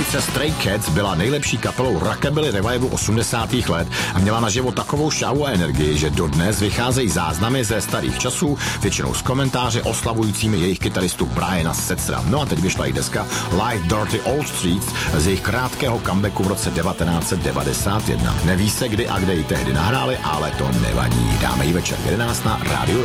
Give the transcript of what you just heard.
trojice Stray Cats byla nejlepší kapelou rockabilly revivalu 80. let a měla naživo takovou šávu a energii, že dodnes vycházejí záznamy ze starých časů, většinou s komentáři oslavujícími jejich kytaristu Briana Setzera. No a teď vyšla i deska Live Dirty Old Streets z jejich krátkého comebacku v roce 1991. Neví se kdy a kde ji tehdy nahráli, ale to nevadí. Dáme ji večer v 11 na rádiu